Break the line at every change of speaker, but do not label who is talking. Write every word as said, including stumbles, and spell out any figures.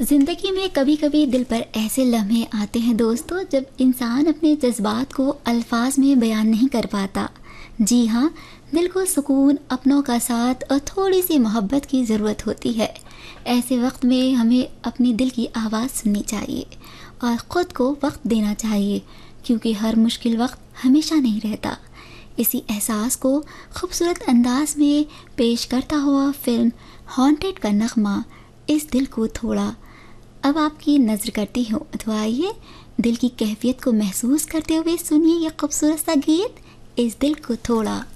ज़िंदगी में कभी कभी दिल पर ऐसे लम्हे आते हैं दोस्तों, जब इंसान अपने जज्बात को अल्फाज में बयान नहीं कर पाता। जी हाँ, दिल को सुकून, अपनों का साथ और थोड़ी सी मोहब्बत की ज़रूरत होती है। ऐसे वक्त में हमें अपनी दिल की आवाज़ सुननी चाहिए और ख़ुद को वक्त देना चाहिए, क्योंकि हर मुश्किल वक्त हमेशा नहीं रहता। इसी एहसास को खूबसूरत अंदाज में पेश करता हुआ फिल्म हॉन्टेड का नगमा इस दिल को थोड़ा अब आपकी नज़र करती हूँ। तो आइए दिल की कैफियत को महसूस करते हुए सुनिए ये खूबसूरत सा गीत, इस दिल को थोड़ा।